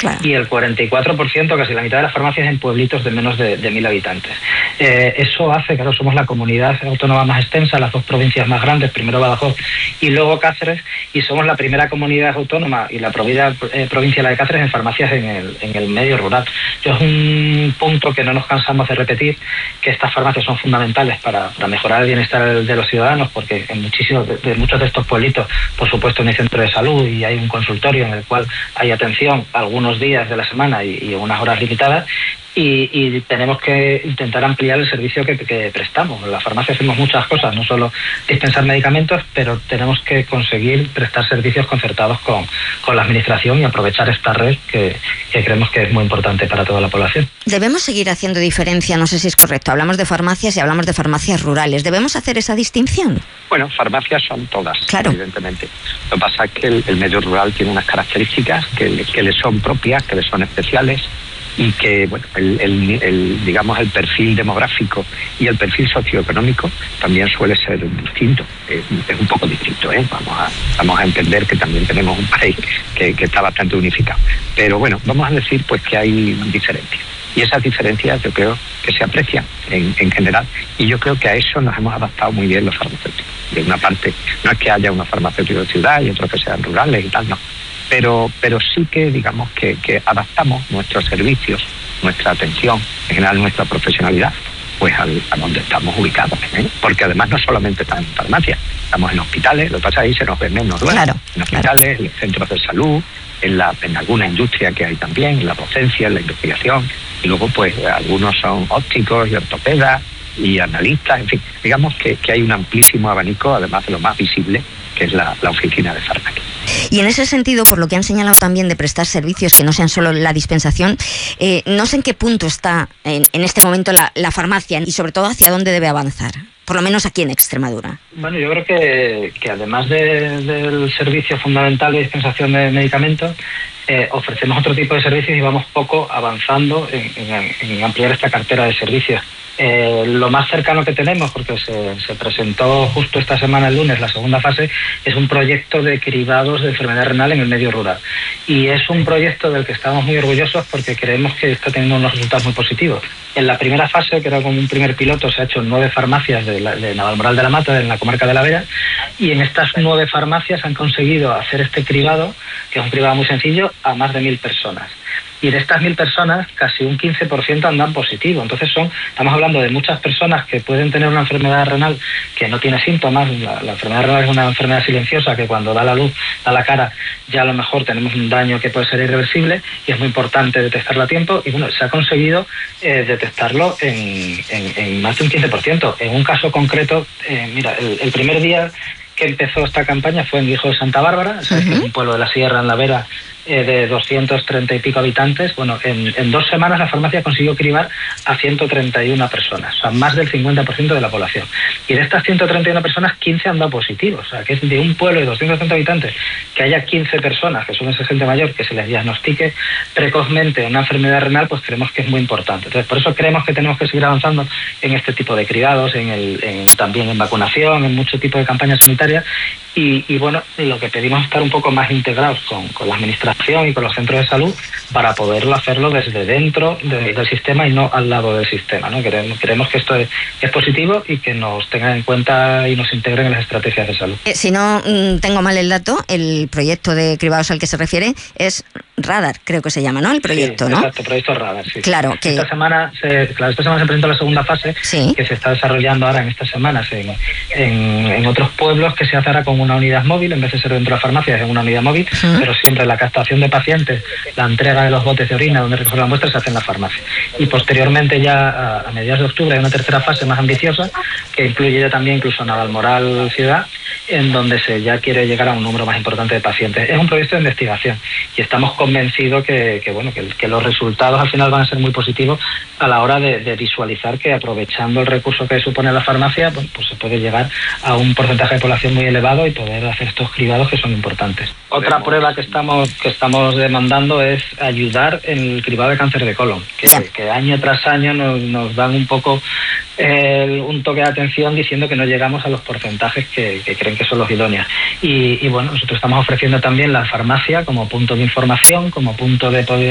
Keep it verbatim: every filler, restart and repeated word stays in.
claro. Y el cuarenta y cuatro por ciento, casi la mitad de las farmacias, en pueblitos de menos de, de mil habitantes. Eh, eso hace, claro, somos la comunidad autónoma más extensa, las dos provincias más grandes, primero Badajoz y luego Cáceres, y somos la primera comunidad autónoma y la provincia, eh, provincia la de Cáceres en farmacias en el, en el medio rural. Yo es un punto que no nos cansamos de repetir, que estas farmacias son fundamentales para, para mejorar el bienestar de los ciudadanos, porque en muchísimos de, de muchos de estos pueblitos, por supuesto, no hay centro de salud y hay un consultorio en el cual hay atención algunos días de la semana y, y unas horas limitadas. Y, y tenemos que intentar ampliar el servicio que, que prestamos. En la farmacia hacemos muchas cosas, no solo dispensar medicamentos, pero tenemos que conseguir prestar servicios concertados con, con la administración y aprovechar esta red que, que creemos que es muy importante para toda la población. Debemos seguir haciendo diferencia, no sé si es correcto. Hablamos de farmacias y hablamos de farmacias rurales. ¿Debemos hacer esa distinción? Bueno, farmacias son todas, claro, evidentemente. Lo que pasa es que el, el medio rural tiene unas características que, que le son propias, que le son especiales, y que, bueno, el, el, el, digamos, el perfil demográfico y el perfil socioeconómico también suele ser distinto, es, es un poco distinto, ¿eh? Vamos a, vamos a entender que también tenemos un país que, que está bastante unificado. Pero bueno, vamos a decir pues que hay diferencias. Y esas diferencias yo creo que se aprecian en, en general, y yo creo que a eso nos hemos adaptado muy bien los farmacéuticos. De una parte, no es que haya unos farmacéuticos de ciudad y otros que sean rurales y tal, no. Pero, pero sí que, digamos, que, que adaptamos nuestros servicios, nuestra atención, en general nuestra profesionalidad, pues al, a donde estamos ubicados, ¿eh? Porque además no solamente estamos en farmacias, estamos en hospitales, lo que pasa es que ahí se nos ve menos, ¿no? Claro, en hospitales, claro, en centros de salud, en, la, en alguna industria que hay también, en la docencia, en la investigación, y luego pues algunos son ópticos y ortopedas y analistas, en fin, digamos que, que hay un amplísimo abanico, además de lo más visible, que es la, la oficina de farmacia. Y en ese sentido, por lo que han señalado también de prestar servicios que no sean solo la dispensación, eh, no sé en qué punto está en, en este momento la, la farmacia y sobre todo hacia dónde debe avanzar, por lo menos aquí en Extremadura. Bueno, yo creo que, que además de, del servicio fundamental de dispensación de medicamentos, eh, ofrecemos otro tipo de servicios y vamos poco avanzando en, en, en ampliar esta cartera de servicios. Eh, lo más cercano que tenemos, porque se, se presentó justo esta semana, el lunes, la segunda fase, es un proyecto de cribados de enfermedad renal en el medio rural. Y es un proyecto del que estamos muy orgullosos porque creemos que está teniendo unos resultados muy positivos. En la primera fase, que era como un primer piloto, se ha hecho en nueve farmacias de, la, de Navalmoral de la Mata, en la comarca de la Vera, y en estas nueve farmacias han conseguido hacer este cribado, que es un cribado muy sencillo, a más de mil personas. Y de estas mil personas, casi un quince por ciento andan positivo. Entonces son, estamos hablando de muchas personas que pueden tener una enfermedad renal que no tiene síntomas. La, la enfermedad renal es una enfermedad silenciosa que cuando da la luz, da la cara, ya a lo mejor tenemos un daño que puede ser irreversible y es muy importante detectarlo a tiempo. Y bueno, se ha conseguido eh, detectarlo en, en, en más de un quince por ciento. En un caso concreto, eh, mira, el, el primer día que empezó esta campaña fue en Guijo de Santa Bárbara, uh-huh. Es un pueblo de la Sierra, en la Vera, eh, de doscientos treinta y pico habitantes. Bueno, en, en dos semanas la farmacia consiguió cribar a ciento treinta y una personas, o sea, más del cincuenta por ciento de la población. Y de estas ciento treinta y una personas, quince han dado positivos. O sea, que es de un pueblo de doscientos treinta habitantes, que haya quince personas, que son esa gente mayor, que se les diagnostique precozmente una enfermedad renal, pues creemos que es muy importante. Entonces, por eso creemos que tenemos que seguir avanzando en este tipo de cribados, en el, en, también en vacunación, en mucho tipo de campañas sanitarias. Y, y bueno, lo que pedimos es estar un poco más integrados con, con la administración y con los centros de salud para poderlo hacerlo desde dentro de, del sistema y no al lado del sistema, ¿no? Creemos, creemos que esto es, es positivo y que nos tengan en cuenta y nos integren en las estrategias de salud. Eh, si no mm, tengo mal el dato, el proyecto de cribados al que se refiere es Radar, creo que se llama, ¿no? El proyecto, sí, ¿no? Exacto, proyecto Radar, sí. Claro, que... Esta semana se, claro, esta semana se presenta la segunda fase, sí, que se está desarrollando ahora en estas semanas en, en, en otros pueblos, que se hace ahora con una unidad móvil, en vez de ser dentro de la farmacia, es en una unidad móvil, uh-huh. Pero siempre la captación de pacientes, la entrega de los botes de orina donde recogen las muestras se hace en la farmacia. Y posteriormente ya a, a mediados de octubre hay una tercera fase más ambiciosa que incluye ya también incluso Navalmoral ciudad, en donde se ya quiere llegar a un número más importante de pacientes. Es un proyecto de investigación y estamos convencidos que, que bueno que, que los resultados al final van a ser muy positivos a la hora de, de visualizar que aprovechando el recurso que supone la farmacia, pues, pues se puede llegar a un porcentaje de población muy elevado y poder hacer estos cribados que son importantes. Otra prueba que estamos que estamos demandando es ayudar en el cribado de cáncer de colon, que, que año tras año nos, nos dan un poco eh, un toque de atención diciendo que no llegamos a los porcentajes que, que creen que son los idóneos. Y, y bueno, nosotros estamos ofreciendo también la farmacia como punto de información, como punto de poder